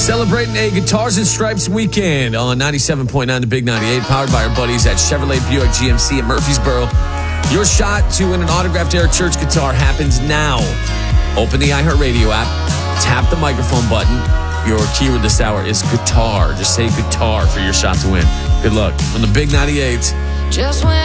Celebrating a Guitars and Stripes weekend on 97.9 The Big 98, powered by our buddies at Chevrolet Buick GMC at Murfreesboro. Your shot to win an autographed Eric Church guitar happens now. Open the iHeartRadio app, tap the microphone button. Your keyword this hour is guitar. Just say guitar for your shot to win. Good luck on The Big 98. Just when